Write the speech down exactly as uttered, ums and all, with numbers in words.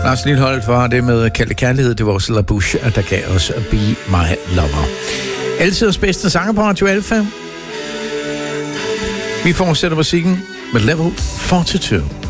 Lars Lilholt var det med Kaldte Kærlighed. Det var også La Bouche, der gav os Be My Lover. Altidens bedste sanger på Radio Alfa. Vi fortsætter musikken med Level fireogfyrre.